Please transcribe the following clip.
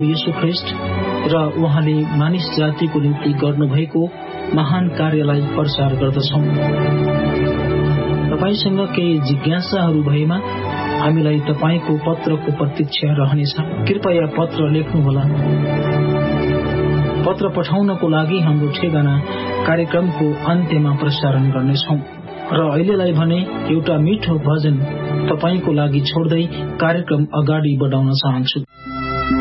येशू ख्रीष्ट र उहाँले मानिस जातिको निम्ति गर्नुभएको महान कार्यलाई प्रचार गर्दछौं। तपाईसँग केही जिज्ञासाहरू भएमा हामीलाई तपाईको पत्रको प्रतीक्षा रहनेछ। कृपया पत्र लेख्नुहोला। पत्र पठाउनको लागि हाम्रो ठेगाना कार्यक्रमको अन्त्यमा प्रसारण गर्नेछौं। र अहिलेलाई भने एउटा मिठो भजन तपाईको लागि छोड्दै कार्यक्रम अगाडि बढाउन चाहन्छु।